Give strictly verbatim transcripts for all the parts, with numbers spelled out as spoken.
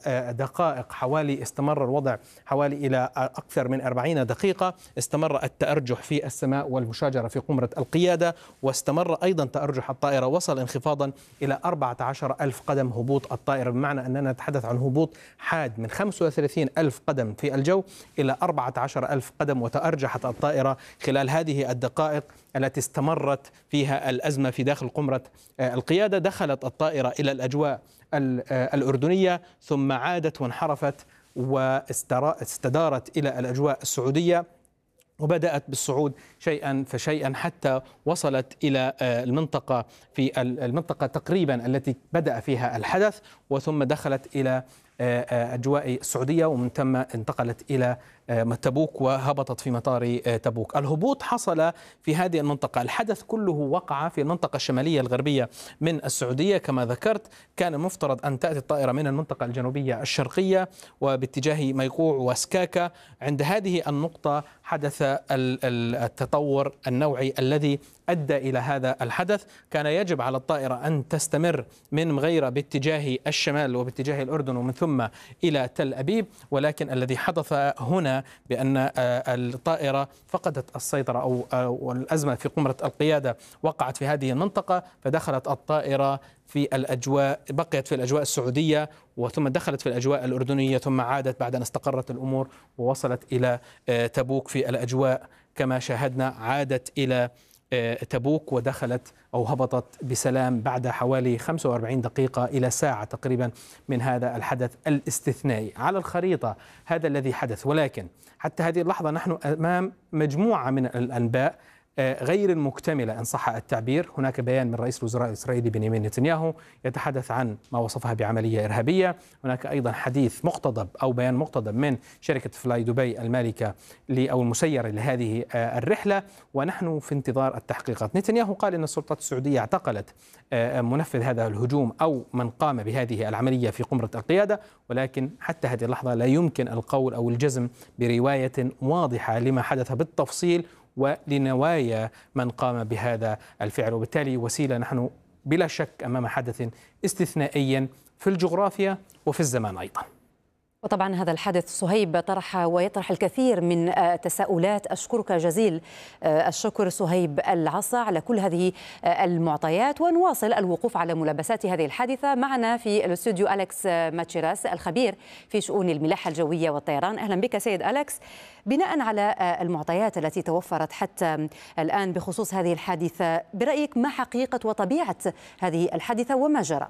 دقائق حوالي استمر الوضع حوالي إلى أكثر من أربعين دقيقة. استمر التأرجح في السماء والمشاجرة في قمرة القيادة، واستمر أيضا تأرجح الطائرة، وصل انخفاضا إلى أربعة عشر ألف قدم هبوط الطائرة، بمعنى أننا نتحدث عن هبوط حاد من خمسة وثلاثين ألف قدم في الجو إلى أربعة عشر ألف قدم. وتأرجحت الطائرة خلال هذه الدقائق التي استمرت فيها الأزمة في داخل قمرة القيادة. دخلت الطائرة إلى الأجواء الأردنية ثم عادت وانحرفت واستدارت إلى الأجواء السعودية، وبدأت بالصعود شيئا فشيئا حتى وصلت إلى المنطقة في المنطقة تقريبا التي بدأ فيها الحدث، وثم دخلت إلى أجواء السعودية، ومن ثم انتقلت إلى تبوك وهبطت في مطار تبوك. الهبوط حصل في هذه المنطقة، الحدث كله وقع في المنطقة الشمالية الغربية من السعودية كما ذكرت. كان المفترض أن تأتي الطائرة من المنطقة الجنوبية الشرقية وباتجاه ميقوع وسكاكا. عند هذه النقطة حدث التطور النوعي الذي أدى إلى هذا الحدث. كان يجب على الطائرة أن تستمر من مغيرة باتجاه الشمال وباتجاه الأردن ومن ثم إلى تل أبيب، ولكن الذي حدث هنا بأن الطائرة فقدت السيطرة أو الأزمة في قمرة القيادة وقعت في هذه المنطقة، فدخلت الطائرة في الأجواء، بقيت في الأجواء السعودية وثم دخلت في الأجواء الأردنية، ثم عادت بعد أن استقرت الأمور ووصلت إلى تبوك في الأجواء كما شاهدنا. عادت إلى تبوك ودخلت أو هبطت بسلام بعد حوالي خمسة وأربعين دقيقة إلى ساعة تقريبا من هذا الحدث الاستثنائي. على الخريطة هذا الذي حدث، ولكن حتى هذه اللحظة نحن أمام مجموعة من الأنباء غير المكتملة إن صح التعبير. هناك بيان من رئيس الوزراء الإسرائيلي بنيامين نتنياهو يتحدث عن ما وصفها بعملية إرهابية. هناك أيضا حديث مقتضب أو بيان مقتضب من شركة فلاي دبي المالكة أو المسيرة لهذه الرحلة، ونحن في انتظار التحقيقات. نتنياهو قال إن السلطات السعودية اعتقلت منفذ هذا الهجوم أو من قام بهذه العملية في قمرة القيادة، ولكن حتى هذه اللحظة لا يمكن القول أو الجزم برواية واضحة لما حدث بالتفصيل ولنوايا من قام بهذا الفعل. وبالتالي وسيلة نحن بلا شك أمام حدث استثنائي في الجغرافيا وفي الزمان أيضا. وطبعا هذا الحدث صهيب طرح ويطرح الكثير من التساؤلات. أشكرك جزيل الشكر صهيب العصا على كل هذه المعطيات، ونواصل الوقوف على ملابسات هذه الحادثة. معنا في الاستوديو أليكس ماتشيراس الخبير في شؤون الملاحة الجوية والطيران. أهلا بك سيد أليكس. بناء على المعطيات التي توفرت حتى الآن بخصوص هذه الحادثة، برأيك ما حقيقة وطبيعة هذه الحادثة وما جرى؟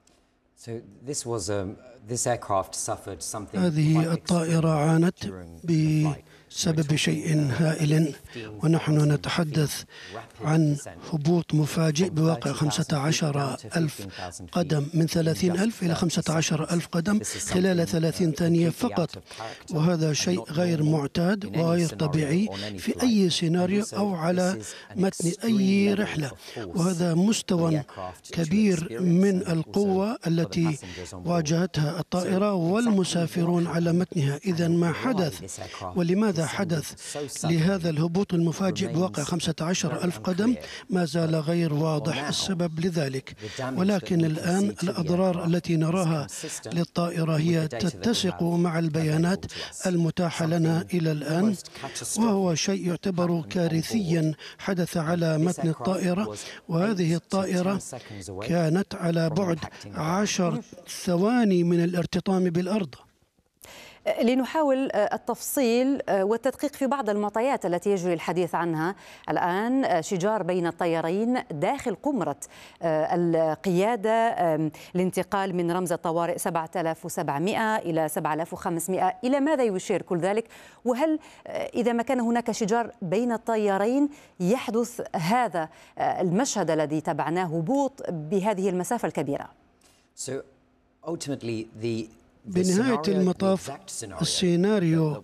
هذه الطائرة عانت بسبب شيء هائل، ونحن نتحدث عن هبوط مفاجئ بواقع خمسة عشر ألف قدم، من ثلاثين ألف إلى خمسة عشر ألف قدم خلال ثلاثين ثانية فقط، وهذا شيء غير معتاد وغير طبيعي في أي سيناريو أو على متن أي رحلة. وهذا مستوى كبير من القوة التي واجهتها الطائرة والمسافرون على متنها. إذن ما حدث ولماذا حدث لهذا الهبوط المفاجئ بواقع خمسة عشر ألف قدم ما زال غير واضح السبب لذلك، ولكن الآن الأضرار التي نراها للطائرة هي تتسق مع البيانات المتاحة لنا إلى الآن، وهو شيء يعتبر كارثيا حدث على متن الطائرة. وهذه الطائرة كانت على بعد عشر ثواني من الارتطام بالأرض. لنحاول التفصيل والتدقيق في بعض المعطيات التي يجري الحديث عنها الآن. شجار بين الطيارين داخل قمرة القيادة، الانتقال من رمز الطوارئ سبعة آلاف وسبعمائة إلى سبعة آلاف وخمسمائة، إلى ماذا يشير كل ذلك؟ وهل إذا ما كان هناك شجار بين الطيارين يحدث هذا المشهد الذي تبعناه، هبوط بهذه المسافة الكبيرة؟ So ultimately the بنهاية المطاف السيناريو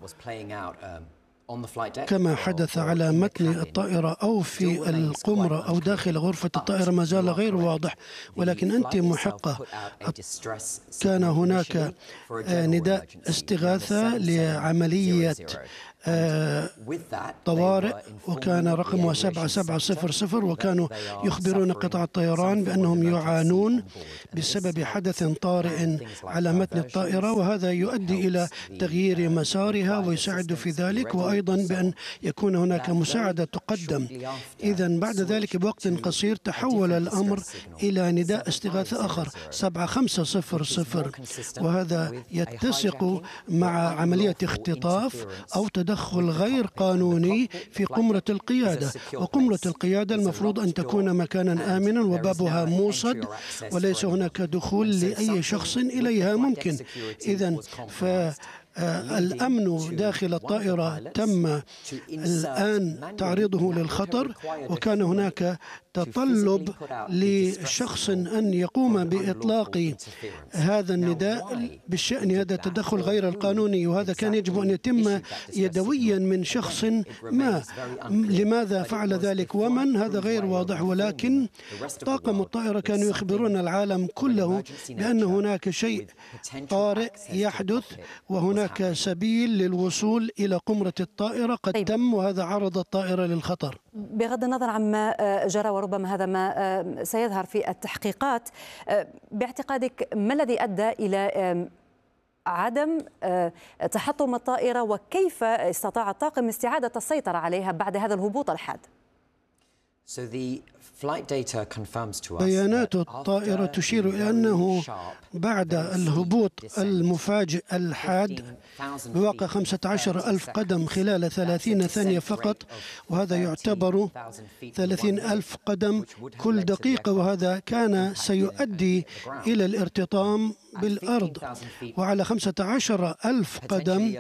كما حدث على متن الطائرة أو في القمرة أو داخل غرفة الطائرة ما زال غير واضح، ولكن أنت محقة كان هناك نداء استغاثة لعملية طوارئ، وكان رقمها سبعة سبعة صفر صفر، وكانوا يخبرون قطاع الطيران بأنهم يعانون بسبب حدث طارئ على متن الطائرة، وهذا يؤدي إلى تغيير مسارها ويساعد في ذلك، وأيضا بأن يكون هناك مساعدة تقدم. إذن بعد ذلك بوقت قصير تحول الأمر إلى نداء استغاثة آخر سبعة خمسة صفر صفر، وهذا يتسق مع عملية اختطاف أو تدخل غير قانوني في قمرة القيادة. وقمرة القيادة المفروض أن تكون مكانا آمنا وبابها موصد وليس هناك دخول لأي شخص إليها ممكن. إذن ف الأمن داخل الطائرة تم الآن تعريضه للخطر، وكان هناك تطلب لشخص أن يقوم بإطلاق هذا النداء بالشأن هذا التدخل غير القانوني، وهذا كان يجب أن يتم يدويا من شخص ما. لماذا فعل ذلك ومن؟ هذا غير واضح، ولكن طاقم الطائرة كانوا يخبرون العالم كله بأن هناك شيء طارئ يحدث وهناك سبيل للوصول إلى قمرة الطائرة قد طيب. تم، وهذا عرض الطائرة للخطر. بغض النظر عما جرى وربما هذا ما سيظهر في التحقيقات، باعتقادك ما الذي أدى إلى عدم تحطم الطائرة، وكيف استطاع الطاقم استعادة السيطرة عليها بعد هذا الهبوط الحاد؟ بيانات الطائرة تشير إلى أنه بعد الهبوط المفاجئ الحاد بواقع خمسة عشر ألف قدم خلال ثلاثين ثانية فقط، وهذا يعتبر ثلاثين ألف قدم كل دقيقة، وهذا كان سيؤدي إلى الارتطام بالأرض. وعلى خمسة عشر ألف قدم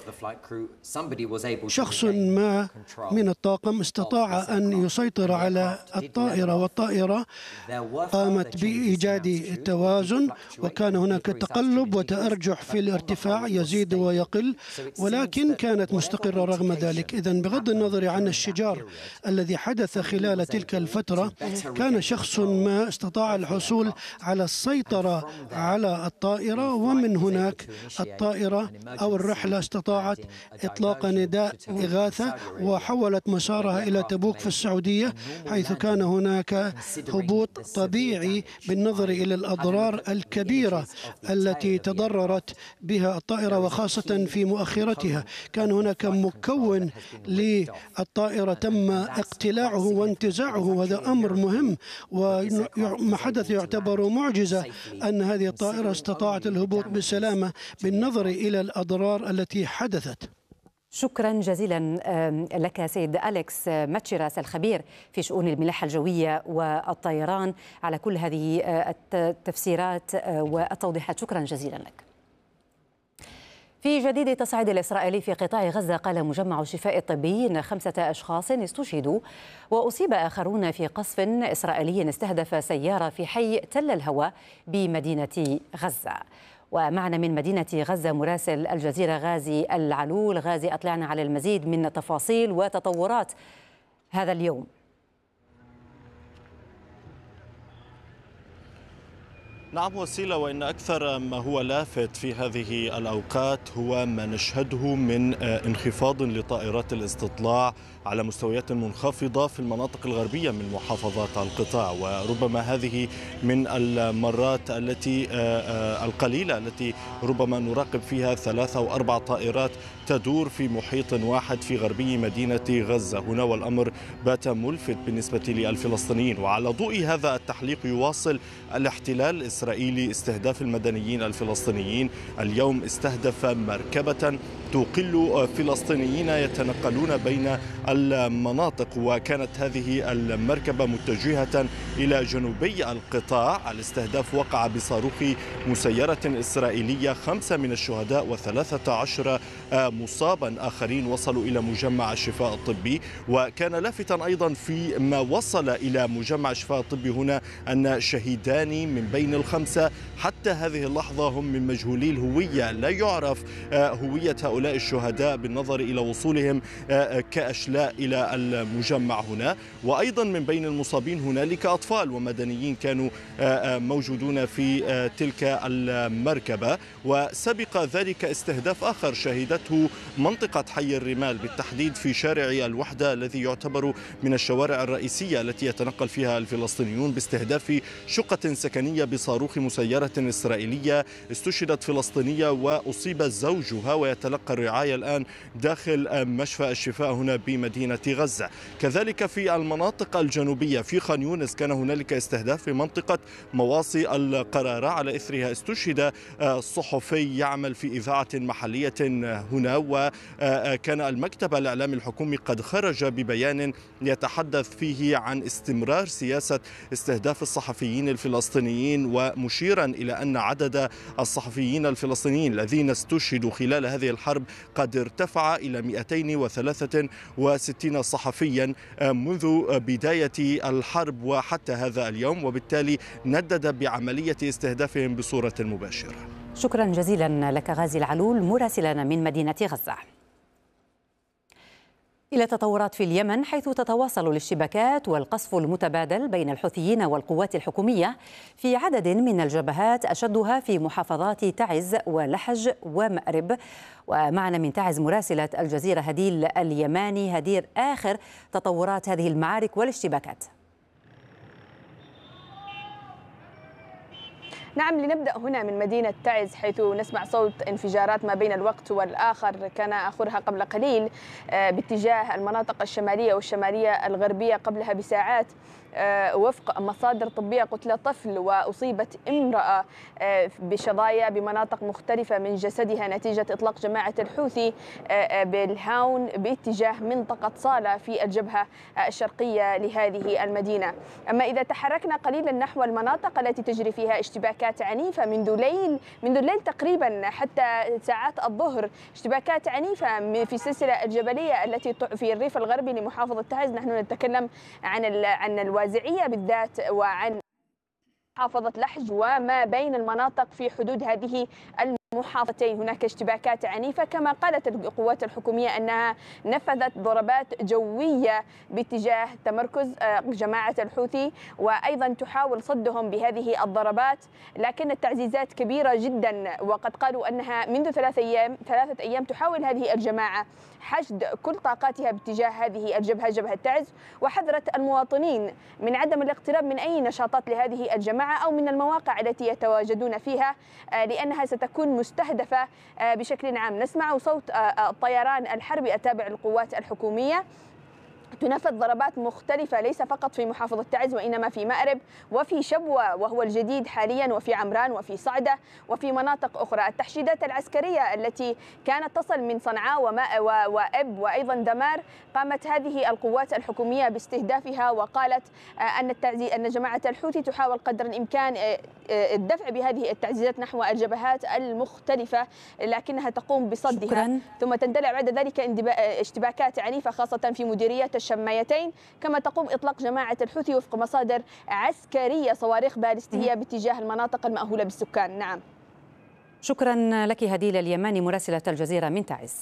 شخص ما من الطاقم استطاع أن يسيطر على الطائرة، والطائرة قامت بإيجاد التوازن، وكان هناك تقلب وتأرجح في الارتفاع يزيد ويقل، ولكن كانت مستقرة رغم ذلك. إذن بغض النظر عن الشجار الذي حدث خلال تلك الفترة، كان شخص ما استطاع الحصول على السيطرة على الطائرة، ومن هناك الطائرة أو الرحلة استطاعت إطلاق نداء إغاثة وحولت مسارها إلى تبوك في السعودية، حيث كان هناك هبوط طبيعي بالنظر إلى الأضرار الكبيرة التي تضررت بها الطائرة، وخاصة في مؤخرتها. كان هناك مكون للطائرة تم اقتلاعه وانتزاعه، وهذا أمر مهم، وما حدث يعتبر معجزة أن هذه الطائرة استطاعت الهبوط بسلامة بالنظر إلى الأضرار التي حدثت. شكرا جزيلا لك سيد أليكس ماتشيراس الخبير في شؤون الملاحة الجوية والطيران على كل هذه التفسيرات والتوضيحات. شكرا جزيلا لك. في جديد التصعيد الإسرائيلي في قطاع غزة، قال مجمع الشفاء الطبي إن خمسة أشخاص استشهدوا وأصيب آخرون في قصف إسرائيلي استهدف سيارة في حي تل الهوى بمدينة غزة. ومعنا من مدينة غزة مراسل الجزيرة غازي العلول. غازي، أطلعنا على المزيد من تفاصيل وتطورات هذا اليوم. نعم وسيلة، وإن أكثر ما هو لافت في هذه الأوقات هو ما نشهده من انخفاض لطائرات الاستطلاع على مستويات منخفضة في المناطق الغربية من محافظات القطاع، وربما هذه من المرات التي القليلة التي ربما نراقب فيها ثلاثة أو أربع طائرات تدور في محيط واحد في غربي مدينة غزة هنا، والأمر بات ملفت بالنسبة للفلسطينيين. وعلى ضوء هذا التحليق يواصل الاحتلال الإسرائيلي استهداف المدنيين الفلسطينيين. اليوم استهدف مركبة تقل فلسطينيين يتنقلون بين المناطق، وكانت هذه المركبة متجهة إلى جنوبي القطاع. الاستهداف وقع بصاروخ مسيرة إسرائيلية، خمسة من الشهداء وثلاثة عشر مصابا آخرين وصلوا إلى مجمع الشفاء الطبي. وكان لافتا أيضا في ما وصل إلى مجمع الشفاء الطبي هنا أن شهيدان من بين الخمسة حتى هذه اللحظة هم من مجهولي الهوية، لا يعرف هوية هؤلاء الشهداء بالنظر إلى وصولهم كأشلاء إلى المجمع هنا. وأيضا من بين المصابين هنالك أطفال ومدنيين كانوا موجودون في تلك المركبة. وسبق ذلك استهداف آخر شهدته منطقة حي الرمال، بالتحديد في شارع الوحدة الذي يعتبر من الشوارع الرئيسية التي يتنقل فيها الفلسطينيون، باستهداف شقة سكنية بصاروخ مسيرة إسرائيلية. استشهدت فلسطينية وأصيب زوجها ويتلقى الرعاية الآن داخل مشفى الشفاء هنا بمدينة غزة. كذلك في المناطق الجنوبية في خان يونس كان هنالك استهداف في منطقة مواصي القرارة، على إثرها استشهد صحفي يعمل في إذاعة محلية هنا. وكان المكتب الإعلامي الحكومي قد خرج ببيان يتحدث فيه عن استمرار سياسة استهداف الصحفيين الفلسطينيين، ومشيرا إلى أن عدد الصحفيين الفلسطينيين الذين استشهدوا خلال هذه الحرب قد ارتفع إلى مئتين وثلاثة وستين صحفيا منذ بداية الحرب وحتى هذا اليوم، وبالتالي ندد بعملية استهدافهم بصورة مباشرة. شكرا جزيلا لك غازي العلول مراسلنا من مدينة غزة. إلى تطورات في اليمن، حيث تتواصل الاشتباكات والقصف المتبادل بين الحوثيين والقوات الحكومية في عدد من الجبهات، أشدها في محافظات تعز ولحج ومأرب. ومعنا من تعز مراسلة الجزيرة هديل اليماني. هدير، آخر تطورات هذه المعارك والاشتباكات. نعم، لنبدأ هنا من مدينة تعز، حيث نسمع صوت انفجارات ما بين الوقت والآخر، كان آخرها قبل قليل باتجاه المناطق الشمالية والشمالية الغربية قبلها بساعات. وفق مصادر طبية قتل طفل وأصيبت امرأة بشظايا بمناطق مختلفة من جسدها نتيجة إطلاق جماعة الحوثي بالهاون باتجاه منطقة صالة في الجبهة الشرقية لهذه المدينة. أما إذا تحركنا قليلا نحو المناطق التي تجري فيها اشتباكات عنيفة منذ ليل منذ الليل تقريبا حتى ساعات الظهر، اشتباكات عنيفة في السلسلة الجبلية التي في الريف الغربي لمحافظة تعز. نحن نتكلم عن عن الوازعية بالذات وعن محافظة لحج وما بين المناطق في حدود هذه المحافظتين. هناك اشتباكات عنيفة، كما قالت القوات الحكومية أنها نفذت ضربات جوية باتجاه تمركز جماعة الحوثي، وأيضا تحاول صدهم بهذه الضربات، لكن التعزيزات كبيرة جدا. وقد قالوا أنها منذ ثلاثة أيام ثلاثة أيام تحاول هذه الجماعة حشد كل طاقاتها باتجاه هذه الجبهة، جبهة تعز، وحذرت المواطنين من عدم الاقتراب من أي نشاطات لهذه الجماعة أو من المواقع التي يتواجدون فيها، لأنها ستكون مستهدفة بشكل عام. نسمع صوت الطيران الحربي التابع للقوات الحكومية تنفذ ضربات مختلفة ليس فقط في محافظة تعز وإنما في مأرب وفي شبوة وهو الجديد حاليا وفي عمران وفي صعدة وفي مناطق أخرى. التحشيدات العسكرية التي كانت تصل من صنعاء وماء وأب وأيضا دمار قامت هذه القوات الحكومية باستهدافها، وقالت أن التعزي أن جماعة الحوثي تحاول قدر الإمكان الدفع بهذه التعزيزات نحو الجبهات المختلفة، لكنها تقوم بصدها. شكرا. ثم تندلع بعد ذلك اشتباكات عنيفة خاصة في مديرية الشمايتين، كما تقوم إطلاق جماعة الحوثي وفق مصادر عسكرية صواريخ باليستية باتجاه المناطق المأهولة بالسكان. نعم. شكرا لك هديل اليماني مراسلة الجزيرة من تعز.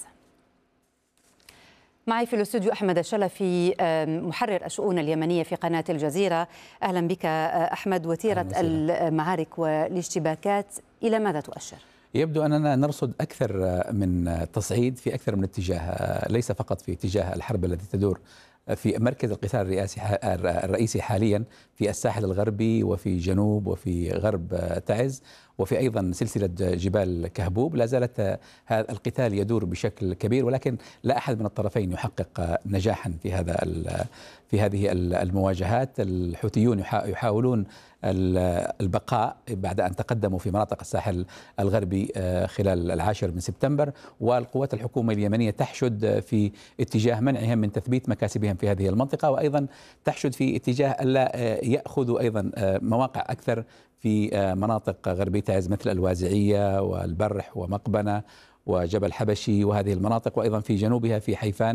معي في الاستوديو أحمد الشلفي محرر الشؤون اليمنية في قناة الجزيرة. أهلا بك أحمد. وتيرة المعارك والاشتباكات إلى ماذا تؤشر؟ يبدو أننا نرصد أكثر من تصعيد في أكثر من اتجاه، ليس فقط في اتجاه الحرب التي تدور في مركز القتال الرئاسي الرئيسي حاليا في الساحل الغربي وفي جنوب وفي غرب تعز وفي أيضا سلسلة جبال كهبوب. لا زالت هذا القتال يدور بشكل كبير، ولكن لا أحد من الطرفين يحقق نجاحا في هذا في هذه المواجهات. الحوثيون يحاولون البقاء بعد أن تقدموا في مناطق الساحل الغربي خلال العاشر من سبتمبر، والقوات الحكومة اليمنية تحشد في اتجاه منعهم من تثبيت مكاسبهم في هذه المنطقة، وأيضا تحشد في اتجاه ألا يأخذوا أيضا مواقع أكثر في مناطق غربية تعز مثل الوازعية والبرح ومقبنة وجبل حبشي وهذه المناطق، وأيضا في جنوبها في حيفان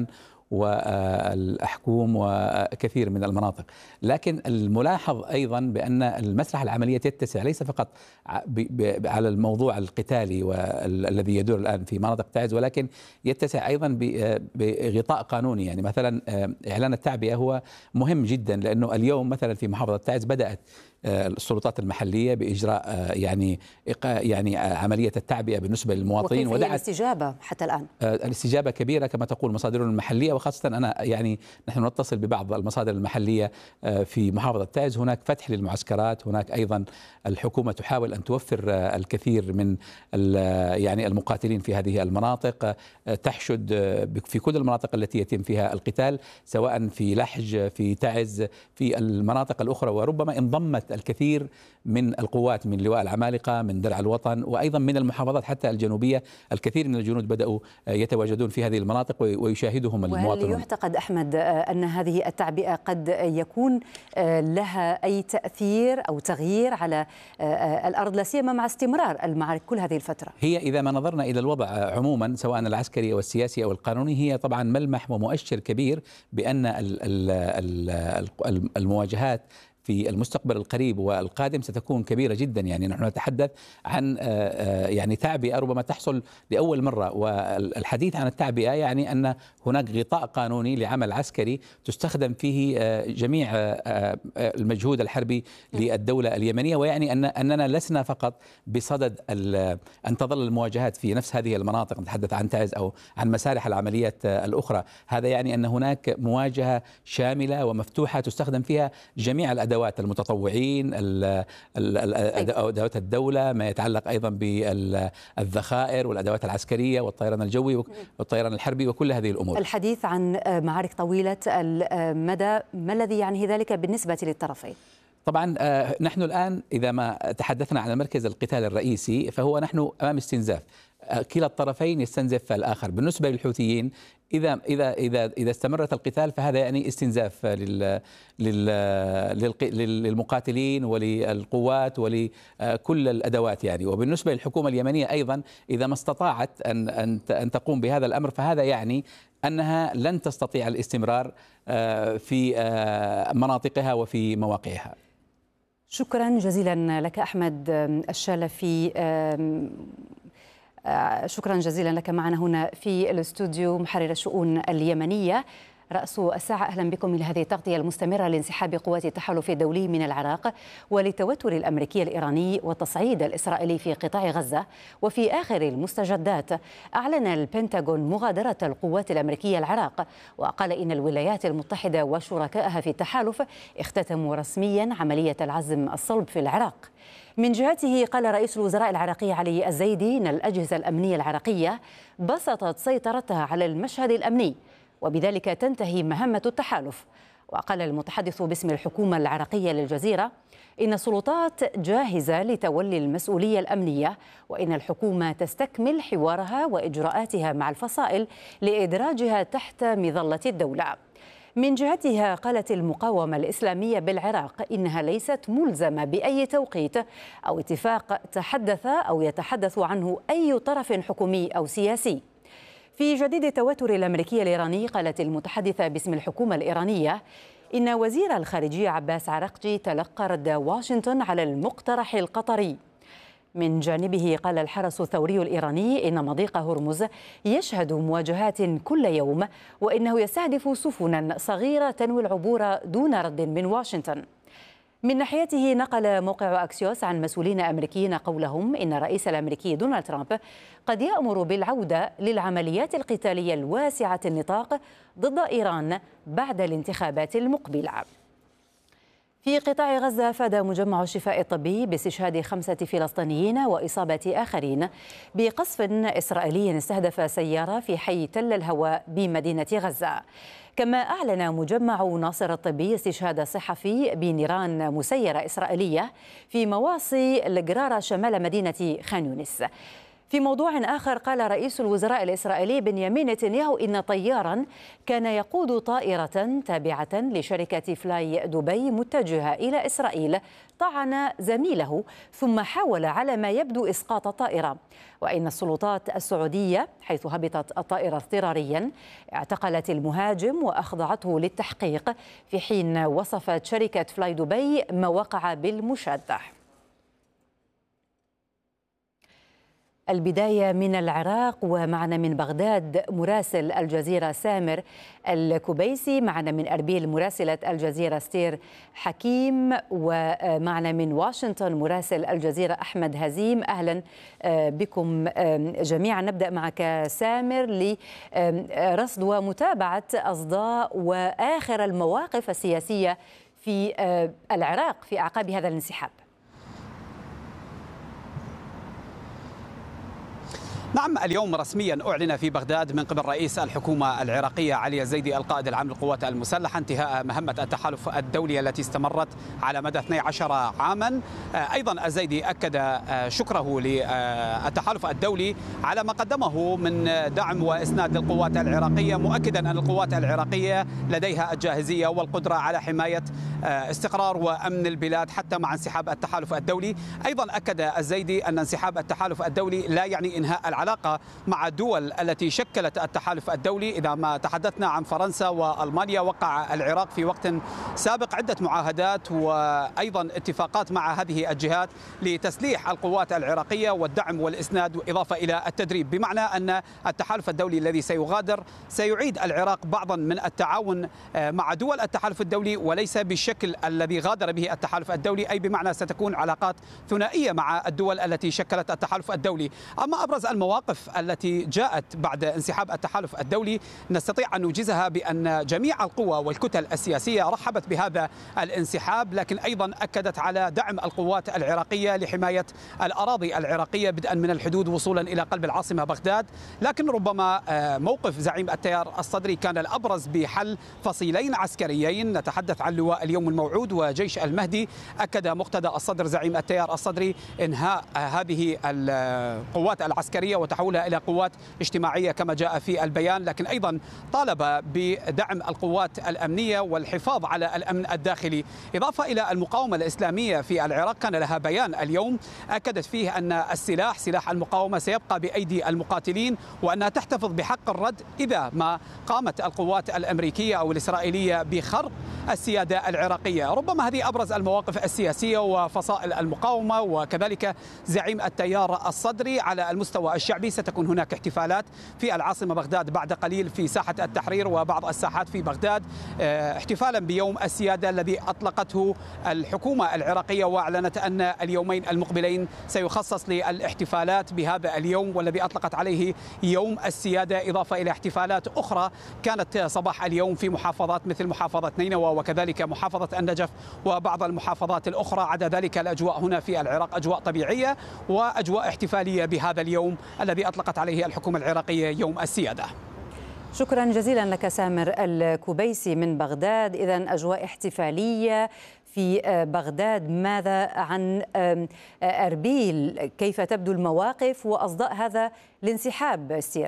والأحكوم وكثير من المناطق. لكن الملاحظ أيضا بأن المسرح العملية يتسع ليس فقط على الموضوع القتالي والذي يدور الآن في مناطق تعز، ولكن يتسع أيضا بغطاء قانوني. يعني مثلا إعلان التعبئة هو مهم جدا، لأنه اليوم مثلا في محافظة تعز بدأت السلطات المحلية بإجراء يعني يعني عملية التعبئة بالنسبة للمواطنين، ودعت الاستجابة حتى الآن. الاستجابة كبيرة كما تقول مصادرنا المحلية، وخاصة أنا يعني نحن نتصل ببعض المصادر المحلية في محافظة تعز. هناك فتح للمعسكرات، هناك أيضا الحكومة تحاول أن توفر الكثير من يعني المقاتلين في هذه المناطق، تحشد في كل المناطق التي يتم فيها القتال، سواء في لحج، في تعز، في المناطق الأخرى. وربما انضمت الكثير من القوات من لواء العمالقة، من درع الوطن، وأيضا من المحافظات حتى الجنوبية. الكثير من الجنود بدأوا يتواجدون في هذه المناطق ويشاهدهم المواطنون. وهل يعتقد أحمد أن هذه التعبئة قد يكون لها أي تأثير أو تغيير على الأرض، لا سيما مع استمرار المعارك كل هذه الفترة؟ هي إذا ما نظرنا إلى الوضع عموما سواء العسكري أو السياسي أو القانوني، هي طبعا ملمح ومؤشر كبير بأن المواجهات في المستقبل القريب والقادم ستكون كبيرة جدا. يعني نحن نتحدث عن يعني تعبئة ربما تحصل لأول مرة، والحديث عن التعبئة يعني أن هناك غطاء قانوني لعمل عسكري تستخدم فيه جميع المجهود الحربي للدولة اليمنية، ويعني أن أننا لسنا فقط بصدد أن تظل المواجهات في نفس هذه المناطق، نتحدث عن تعز أو عن مسارح العمليات الأخرى. هذا يعني أن هناك مواجهة شاملة ومفتوحة تستخدم فيها جميع الأدوات، المتطوعين، أدوات الدولة، ما يتعلق أيضا بالذخائر والأدوات العسكرية والطيران الجوي والطيران الحربي وكل هذه الأمور. الحديث عن معارك طويلة المدى، ما الذي يعنيه ذلك بالنسبة للطرفين؟ طبعا نحن الآن إذا ما تحدثنا عن مركز القتال الرئيسي فهو نحن أمام استنزاف، كلا الطرفين يستنزف الآخر. بالنسبة للحوثيين إذا إذا إذا إذا استمرت القتال فهذا يعني استنزاف لل للمقاتلين وللقوات ولكل الأدوات يعني. وبالنسبة للحكومة اليمنية أيضا إذا ما استطاعت أن أن أن تقوم بهذا الأمر فهذا يعني أنها لن تستطيع الاستمرار في مناطقها وفي مواقعها. شكرا جزيلا لك أحمد الشالفي، شكرا جزيلا لك معنا هنا في الاستوديو محرر الشؤون اليمنية. رأس الساعة، أهلا بكم إلى هذه التغطية المستمرة لانسحاب قوات التحالف الدولي من العراق وللتوتر الأمريكي الإيراني والتصعيد الإسرائيلي في قطاع غزة. وفي آخر المستجدات أعلن البنتاغون مغادرة القوات الأمريكية العراق، وقال إن الولايات المتحدة وشركائها في التحالف اختتموا رسميا عملية العزم الصلب في العراق. من جهته قال رئيس الوزراء العراقي علي الزيدي إن الأجهزة الأمنية العراقية بسطت سيطرتها على المشهد الأمني وبذلك تنتهي مهمة التحالف. وقال المتحدث باسم الحكومة العراقية للجزيرة إن السلطات جاهزة لتولي المسؤولية الأمنية، وإن الحكومة تستكمل حوارها وإجراءاتها مع الفصائل لإدراجها تحت مظلة الدولة. من جهتها قالت المقاومة الإسلامية بالعراق إنها ليست ملزمة بأي توقيت أو اتفاق تحدث أو يتحدث عنه أي طرف حكومي أو سياسي. في جديد التوتر الأمريكي الإيراني قالت المتحدثة باسم الحكومة الإيرانية إن وزير الخارجية عباس عراقجي تلقى رد واشنطن على المقترح القطري. من جانبه قال الحرس الثوري الإيراني إن مضيق هرمز يشهد مواجهات كل يوم، وإنه يستهدف سفنا صغيرة تنوي العبور دون رد من واشنطن. من ناحيته نقل موقع أكسيوس عن مسؤولين أمريكيين قولهم إن الرئيس الأمريكي دونالد ترامب قد يأمر بالعودة للعمليات القتالية الواسعة النطاق ضد إيران بعد الانتخابات المقبلة. في قطاع غزة أفاد مجمع الشفاء الطبي باستشهاد خمسة فلسطينيين وإصابة آخرين بقصف إسرائيلي استهدف سيارة في حي تل الهواء بمدينة غزة. كما أعلن مجمع ناصر الطبي استشهاد صحفي بنيران مسيرة إسرائيلية في مواصي الجرارة شمال مدينة خان يونس. في موضوع آخر، قال رئيس الوزراء الإسرائيلي بنيامين نتنياهو إن طيارا كان يقود طائرة تابعة لشركة فلاي دبي متجهة إلى إسرائيل طعن زميله ثم حاول على ما يبدو إسقاط الطائرة، وإن السلطات السعودية حيث هبطت الطائرة اضطراريا اعتقلت المهاجم وأخضعته للتحقيق، في حين وصفت شركة فلاي دبي ما وقع بالمشادة. البداية من العراق، ومعنا من بغداد مراسل الجزيرة سامر الكبيسي، معنا من أربيل مراسلة الجزيرة ستير حكيم، ومعنا من واشنطن مراسل الجزيرة أحمد هزيم. أهلا بكم جميعا. نبدأ معك سامر لرصد ومتابعة أصداء وآخر المواقف السياسية في العراق في أعقاب هذا الانسحاب. نعم، اليوم رسميا أعلن في بغداد من قبل رئيس الحكومة العراقية علي الزيدي القائد العام للقوات المسلحة انتهاء مهمة التحالف الدولي التي استمرت على مدى اثني عشر عاما. أيضا الزيدي أكد شكره للتحالف الدولي على ما قدمه من دعم وإسناد للقوات العراقية، مؤكدا أن القوات العراقية لديها الجاهزية والقدرة على حماية استقرار وأمن البلاد حتى مع انسحاب التحالف الدولي. أيضا أكد الزيدي أن انسحاب التحالف الدولي لا يعني إنهاء العلاقة مع الدول التي شكلت التحالف الدولي. إذا ما تحدثنا عن فرنسا وألمانيا، وقع العراق في وقت سابق عدة معاهدات وأيضا اتفاقات مع هذه الجهات لتسليح القوات العراقية والدعم والإسناد، إضافة إلى التدريب، بمعنى أن التحالف الدولي الذي سيغادر سيعيد العراق بعضا من التعاون مع دول التحالف الدولي، وليس بالشكل الذي غادر به التحالف الدولي، أي بمعنى ستكون علاقات ثنائية مع الدول التي شكلت التحالف الدولي. أما أبرز المواقف التي جاءت بعد انسحاب التحالف الدولي نستطيع أن نوجزها بأن جميع القوى والكتل السياسية رحبت بهذا الانسحاب، لكن أيضا أكدت على دعم القوات العراقية لحماية الأراضي العراقية بدءا من الحدود وصولا إلى قلب العاصمة بغداد. لكن ربما موقف زعيم التيار الصدري كان الأبرز بحل فصيلين عسكريين، نتحدث عن لواء اليوم الموعود وجيش المهدي. أكد مقتدى الصدر زعيم التيار الصدري إنهاء هذه القوات العسكرية وتحولها إلى قوات اجتماعية كما جاء في البيان، لكن أيضا طالب بدعم القوات الأمنية والحفاظ على الأمن الداخلي. إضافة إلى المقاومة الإسلامية في العراق كان لها بيان اليوم أكدت فيه أن السلاح سلاح المقاومة سيبقى بأيدي المقاتلين، وأنها تحتفظ بحق الرد إذا ما قامت القوات الأمريكية أو الإسرائيلية بخرق السيادة العراقية. ربما هذه أبرز المواقف السياسية وفصائل المقاومة وكذلك زعيم التيار الصدري. على المستوى الشعبي ستكون هناك احتفالات في العاصمة بغداد بعد قليل في ساحة التحرير وبعض الساحات في بغداد، احتفالا بيوم السيادة الذي أطلقته الحكومة العراقية، وأعلنت أن اليومين المقبلين سيخصص للاحتفالات بهذا اليوم والذي أطلقت عليه يوم السيادة، إضافة إلى احتفالات أخرى كانت صباح اليوم في محافظات مثل محافظة نينوى وكذلك محافظة النجف وبعض المحافظات الأخرى. عدا ذلك الأجواء هنا في العراق أجواء طبيعية وأجواء احتفالية بهذا اليوم الذي أطلقت عليه الحكومة العراقية يوم السيادة. شكرا جزيلا لك سامر الكبيسي من بغداد. إذن أجواء احتفالية في بغداد. ماذا عن أربيل؟ كيف تبدو المواقف وأصداء هذا الانسحاب سير؟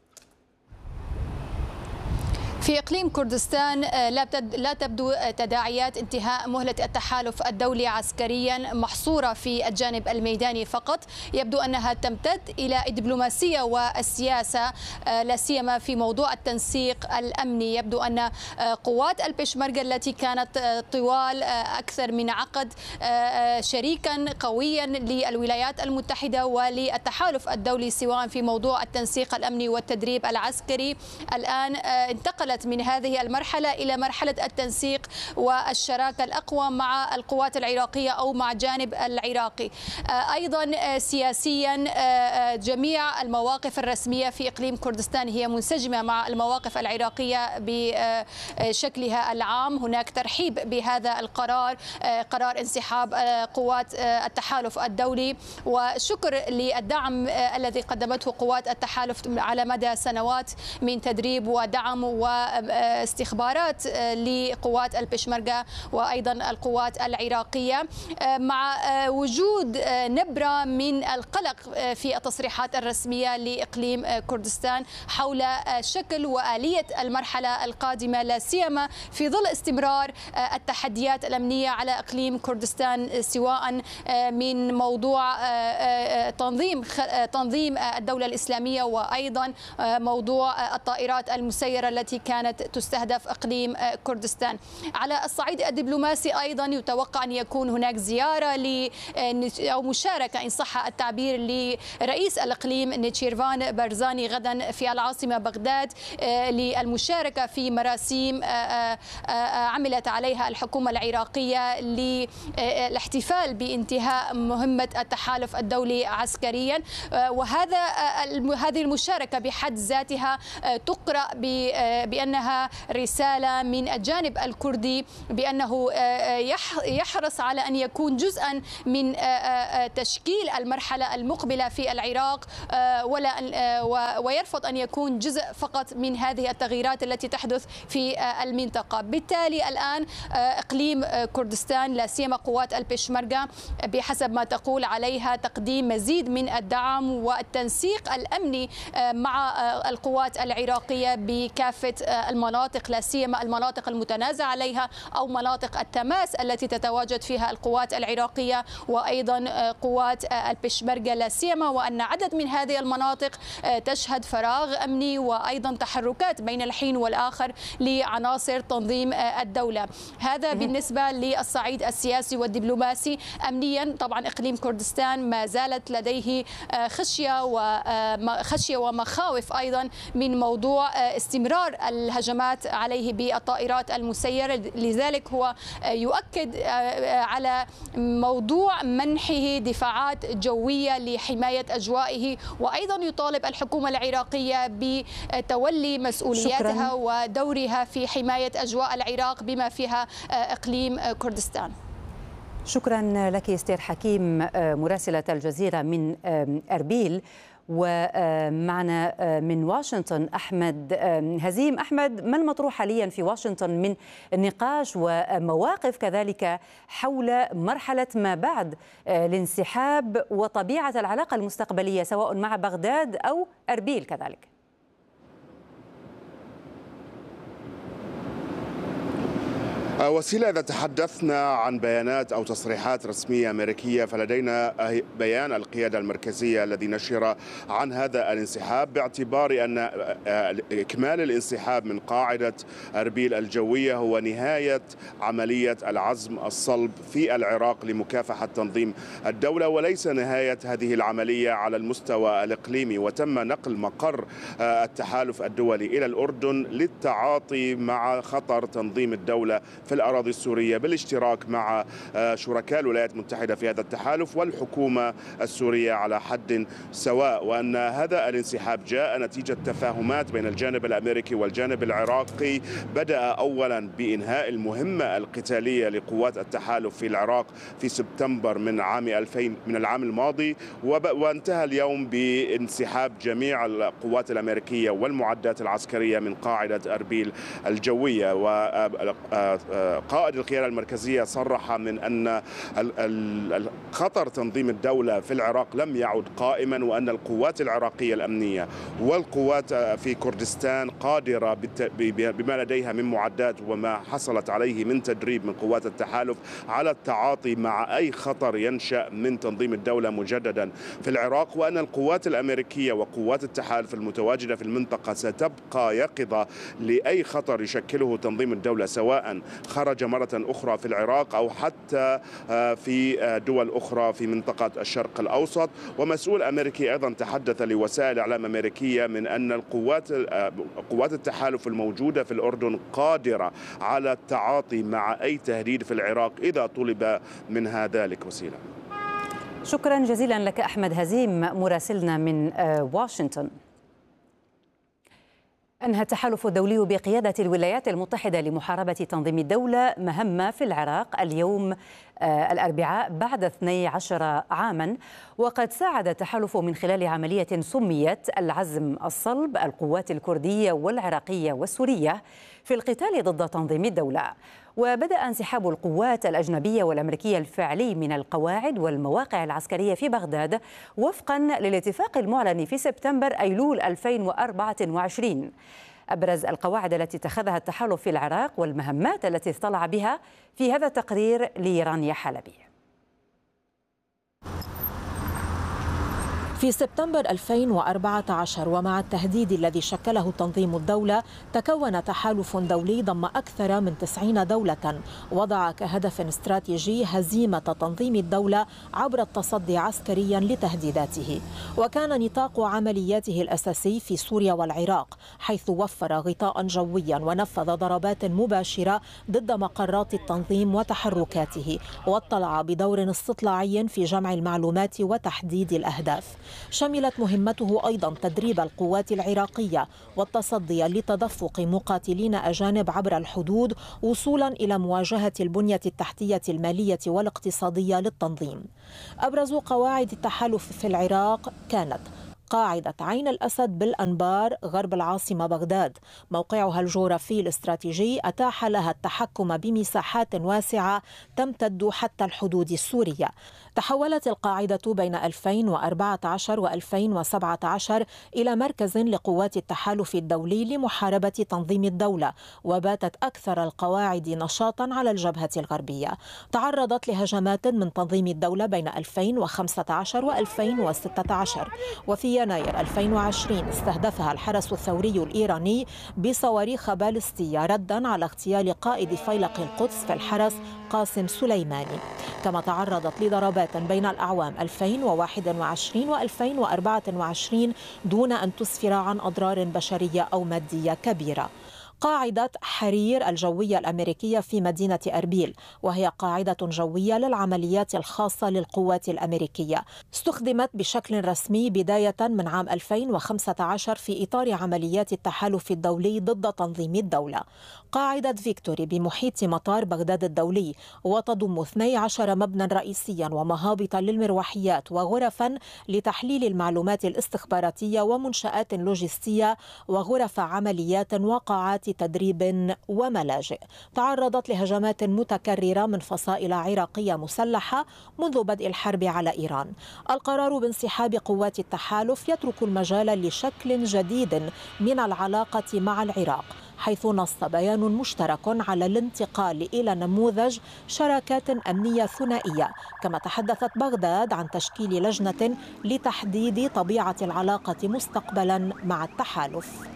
في إقليم كردستان لا تبدو تداعيات انتهاء مهلة التحالف الدولي عسكريا محصورة في الجانب الميداني فقط، يبدو أنها تمتد إلى الدبلوماسية والسياسة، لا سيما في موضوع التنسيق الأمني. يبدو أن قوات البشمركة التي كانت طوال أكثر من عقد شريكا قويا للولايات المتحدة وللتحالف الدولي سواء في موضوع التنسيق الأمني والتدريب العسكري، الآن انتقلت من هذه المرحلة إلى مرحلة التنسيق والشراكة الأقوى مع القوات العراقية أو مع الجانب العراقي. أيضا سياسيا جميع المواقف الرسمية في إقليم كردستان هي منسجمة مع المواقف العراقية بشكلها العام. هناك ترحيب بهذا القرار، قرار انسحاب قوات التحالف الدولي، وشكر للدعم الذي قدمته قوات التحالف على مدى سنوات من تدريب ودعم و واستخبارات لقوات البشمركة وأيضا القوات العراقية، مع وجود نبرة من القلق في التصريحات الرسمية لإقليم كردستان حول شكل وآلية المرحلة القادمة، لا سيما في ظل استمرار التحديات الأمنية على إقليم كردستان، سواء من موضوع تنظيم تنظيم الدولة الإسلامية وأيضا موضوع الطائرات المسيرة التي كانت تستهدف إقليم كردستان. على الصعيد الدبلوماسي أيضا يتوقع أن يكون هناك زيارة ل أو مشاركة إن صح التعبير لرئيس الإقليم نيتشيرفان بارزاني غدا في العاصمة بغداد للمشاركة في مراسيم عملت عليها الحكومة العراقية للاحتفال بانتهاء مهمة التحالف الدولي عسكريا، وهذا هذه المشاركة بحد ذاتها تقرأ بأنها رسالة من الجانب الكردي بأنه يحرص على أن يكون جزءا من تشكيل المرحلة المقبلة في العراق، ولا ويرفض أن يكون جزء فقط من هذه التغييرات التي تحدث في المنطقة. بالتالي الآن إقليم كردستان لا سيما قوات البشمركة بحسب ما تقول عليها تقديم مزيد من الدعم والتنسيق الأمني مع القوات العراقية بكافة المناطق، لا سيما المناطق المتنازع عليها أو مناطق التماس التي تتواجد فيها القوات العراقية وأيضا قوات البشمركة، لا سيما وأن عدد من هذه المناطق تشهد فراغ أمني وأيضا تحركات بين الحين والآخر لعناصر تنظيم الدولة. هذا بالنسبة للصعيد السياسي والدبلوماسي. أمنيا طبعا إقليم كردستان ما زالت لديه خشية وخشية ومخاوف أيضا من موضوع استمرار الهجمات عليه بالطائرات المسيرة، لذلك هو يؤكد على موضوع منحه دفاعات جوية لحماية أجوائه، وأيضا يطالب الحكومة العراقية بتولي مسؤولياتها شكراً. ودورها في حماية أجواء العراق بما فيها إقليم كردستان. شكرا لك استير حكيم مراسلة الجزيرة من أربيل. ومعنا من واشنطن أحمد هزيم. أحمد، ما المطروح حاليا في واشنطن من نقاش ومواقف كذلك حول مرحلة ما بعد الانسحاب وطبيعة العلاقة المستقبلية سواء مع بغداد أو أربيل كذلك؟ وسيلة، إذا تحدثنا عن بيانات أو تصريحات رسمية أمريكية فلدينا بيان القيادة المركزية الذي نشر عن هذا الانسحاب باعتبار أن إكمال الانسحاب من قاعدة أربيل الجوية هو نهاية عملية العزم الصلب في العراق لمكافحة تنظيم الدولة وليس نهاية هذه العملية على المستوى الإقليمي. وتم نقل مقر التحالف الدولي إلى الأردن للتعاطي مع خطر تنظيم الدولة في الأراضي السورية بالاشتراك مع شركاء الولايات المتحدة في هذا التحالف والحكومة السورية على حد سواء، وأن هذا الانسحاب جاء نتيجة تفاهمات بين الجانب الأمريكي والجانب العراقي، بدأ أولا بإنهاء المهمة القتالية لقوات التحالف في العراق في سبتمبر من عام ألفين من العام الماضي، وانتهى اليوم بانسحاب جميع القوات الأمريكية والمعدات العسكرية من قاعدة أربيل الجوية. وقائد القيادة المركزية صرح من أن خطر تنظيم الدولة في العراق لم يعد قائما، وأن القوات العراقية الأمنية والقوات في كردستان قادرة بما لديها من معدات وما حصلت عليه من تدريب من قوات التحالف على التعاطي مع أي خطر ينشأ من تنظيم الدولة مجددا في العراق، وأن القوات الأمريكية وقوات التحالف المتواجدة في المنطقة ستبقى يقظة لأي خطر يشكله تنظيم الدولة سواء خرج مرة أخرى في العراق أو حتى في دول أخرى في منطقة الشرق الأوسط. ومسؤول أمريكي أيضا تحدث لوسائل إعلام أمريكية من أن القوات قوات التحالف الموجودة في الأردن قادرة على التعاطي مع أي تهديد في العراق إذا طلب منها ذلك. وسيلة. شكرا جزيلا لك أحمد هزيم مراسلنا من واشنطن. أنهى التحالف الدولي بقيادة الولايات المتحدة لمحاربة تنظيم الدولة مهمة في العراق اليوم الأربعاء بعد اثني عشر عاما، وقد ساعد التحالف من خلال عملية سميت العزم الصلب القوات الكردية والعراقية والسورية في القتال ضد تنظيم الدولة. وبدأ انسحاب القوات الأجنبية والأمريكية الفعلي من القواعد والمواقع العسكرية في بغداد وفقا للاتفاق المعلن في سبتمبر أيلول ألفين وأربعة وعشرين. أبرز القواعد التي اتخذها التحالف في العراق والمهمات التي اطلع بها في هذا التقرير لرانيا حلبي. في سبتمبر ألفين وأربعة عشر ومع التهديد الذي شكله تنظيم الدولة، تكون تحالف دولي ضم أكثر من تسعين دولة وضع كهدف استراتيجي هزيمة تنظيم الدولة عبر التصدي عسكريا لتهديداته. وكان نطاق عملياته الأساسي في سوريا والعراق، حيث وفر غطاء جويا ونفذ ضربات مباشرة ضد مقرات التنظيم وتحركاته، واطلع بدور استطلاعي في جمع المعلومات وتحديد الأهداف. شملت مهمته أيضا تدريب القوات العراقية والتصدي لتدفق مقاتلين أجانب عبر الحدود وصولا إلى مواجهة البنية التحتية المالية والاقتصادية للتنظيم. أبرز قواعد التحالف في العراق كانت قاعدة عين الأسد بالأنبار غرب العاصمة بغداد. موقعها الجغرافي الاستراتيجي أتاح لها التحكم بمساحات واسعة تمتد حتى الحدود السورية. تحولت القاعدة بين ألفين وأربعة عشر وألفين وسبعة عشر إلى مركز لقوات التحالف الدولي لمحاربة تنظيم الدولة، وباتت أكثر القواعد نشاطا على الجبهة الغربية. تعرضت لهجمات من تنظيم الدولة بين ألفين وخمسة عشر وألفين وستة عشر، وفي يناير ألفين وعشرين استهدفها الحرس الثوري الإيراني بصواريخ باليستية ردا على اغتيال قائد فيلق القدس في الحرس قاسم سليماني. كما تعرضت لضربات بين الأعوام ألفين وواحد وعشرين وألفين وأربعة وعشرين دون أن تسفر عن أضرار بشرية أو مادية كبيرة. قاعدة حرير الجوية الأمريكية في مدينة أربيل، وهي قاعدة جوية للعمليات الخاصة للقوات الأمريكية، استخدمت بشكل رسمي بداية من عام ألفين وخمسة عشر في إطار عمليات التحالف الدولي ضد تنظيم الدولة. قاعدة فيكتوري بمحيط مطار بغداد الدولي، وتضم اثني عشر مبنى رئيسيا ومهابط للمروحيات وغرفا لتحليل المعلومات الاستخباراتية ومنشآت لوجستية وغرف عمليات وقاعات تدريب وملاجئ. تعرضت لهجمات متكررة من فصائل عراقية مسلحة منذ بدء الحرب على إيران. القرار بانسحاب قوات التحالف يترك المجال لشكل جديد من العلاقة مع العراق، حيث نص بيان مشترك على الانتقال إلى نموذج شراكات أمنية ثنائية. كما تحدثت بغداد عن تشكيل لجنة لتحديد طبيعة العلاقة مستقبلا مع التحالف.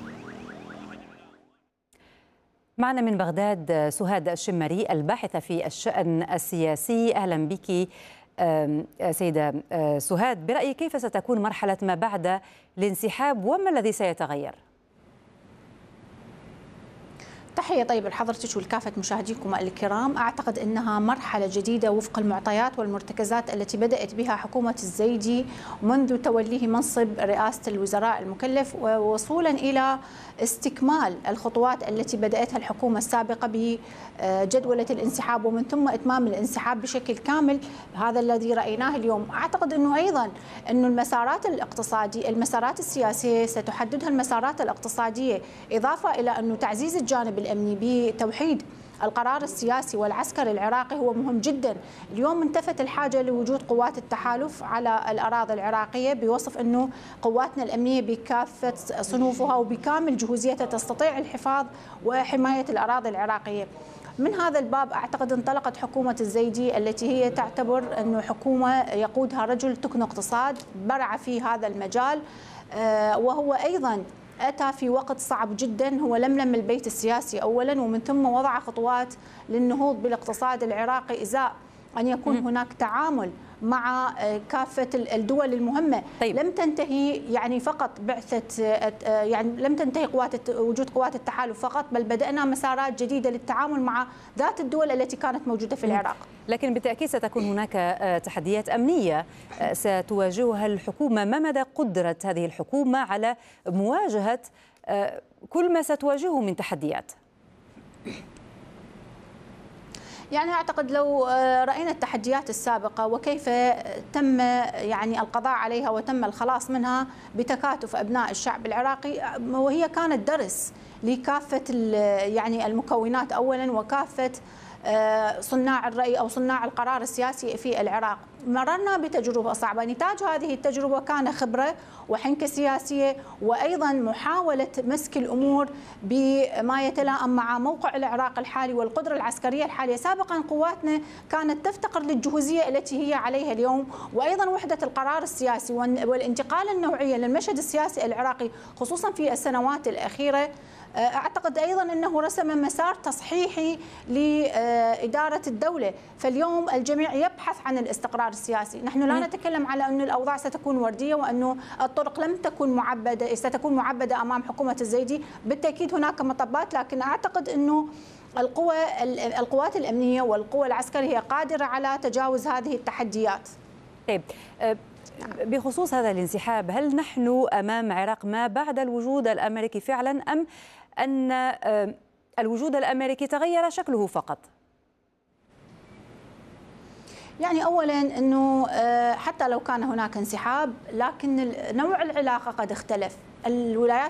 معنا من بغداد سهاد الشمري الباحثة في الشأن السياسي. أهلا بك سيدة سهاد. برأيك كيف ستكون مرحلة ما بعد الانسحاب وما الذي سيتغير؟ تحية طيب لحضرتك ولكافة مشاهديكم الكرام. أعتقد أنها مرحلة جديدة وفق المعطيات والمرتكزات التي بدأت بها حكومة الزيدي منذ توليه منصب رئاسة الوزراء المكلف، ووصولا إلى استكمال الخطوات التي بدأتها الحكومة السابقة بجدولة الانسحاب ومن ثم إتمام الانسحاب بشكل كامل. هذا الذي رأيناه اليوم. أعتقد أنه أيضا أنه المسارات الاقتصادية المسارات السياسية ستحددها المسارات الاقتصادية، إضافة إلى أنه تعزيز الجانب الأمني بتوحيد القرار السياسي والعسكري العراقي هو مهم جدا. اليوم انتفت الحاجة لوجود قوات التحالف على الأراضي العراقية بوصف أنه قواتنا الأمنية بكافة صنوفها وبكامل جهوزيتها تستطيع الحفاظ وحماية الأراضي العراقية. من هذا الباب أعتقد انطلقت حكومة الزيدي التي هي تعتبر أنه حكومة يقودها رجل تكنو اقتصاد برع في هذا المجال، وهو أيضا أتى في وقت صعب جدا. هو لملم البيت السياسي أولا، ومن ثم وضع خطوات للنهوض بالاقتصاد العراقي إزاء أن يكون م. هناك تعامل مع كافة الدول المهمة. طيب. لم تنتهي يعني فقط بعثة يعني لم تنتهي قوات وجود قوات التحالف فقط، بل بدأنا مسارات جديدة للتعامل مع ذات الدول التي كانت موجودة في العراق. لكن بالتأكيد ستكون هناك تحديات أمنية ستواجهها الحكومة. ما مدى قدرة هذه الحكومة على مواجهة كل ما ستواجهه من تحديات؟ يعني أعتقد لو رأينا التحديات السابقة وكيف تم يعني القضاء عليها وتم الخلاص منها بتكاتف أبناء الشعب العراقي، وهي كانت درس لكافة يعني المكونات أولا وكافة صناع الرأي أو صناع القرار السياسي في العراق. مررنا بتجربة صعبة، نتاج هذه التجربة كان خبرة وحنكة سياسية، وأيضا محاولة مسك الأمور بما يتلائم مع موقع العراق الحالي والقدرة العسكرية الحالية. سابقا قواتنا كانت تفتقر للجهوزية التي هي عليها اليوم، وأيضا وحدة القرار السياسي والانتقال النوعي للمشهد السياسي العراقي خصوصا في السنوات الأخيرة. أعتقد أيضا أنه رسم مسار تصحيحي لإدارة الدولة، فاليوم الجميع يبحث عن الاستقرار السياسي. نحن لا نتكلم على أن الأوضاع ستكون وردية وأنه الطرق لم تكن معبدة ستكون معبدة أمام حكومة الزيدي، بالتأكيد هناك مطبات، لكن أعتقد أنه القوى القوات الأمنية والقوى العسكرية قادرة على تجاوز هذه التحديات. طيب، بخصوص هذا الانسحاب، هل نحن أمام عراق ما بعد الوجود الأمريكي فعلا، أم أن الوجود الأمريكي تغير شكله فقط؟ يعني أولا أنه حتى لو كان هناك انسحاب، لكن نوع العلاقة قد اختلف. الولايات